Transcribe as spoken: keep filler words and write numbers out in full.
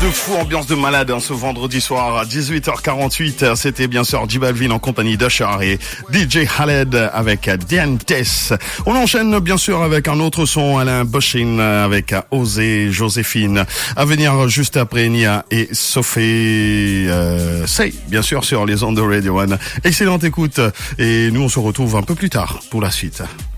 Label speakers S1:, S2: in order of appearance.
S1: de fou, ambiance de malade hein, ce vendredi soir à dix-huit heures quarante-huit. C'était bien sûr J Balvin en compagnie d'Usher et D J Khaled avec Diantes. On enchaîne bien sûr avec un autre son, Alain Boshin avec Osé Joséphine. À venir juste après Nia et Sophie euh, Say, bien sûr sur les ondes de Radio One. Excellente écoute et nous on se retrouve un peu plus tard pour la suite.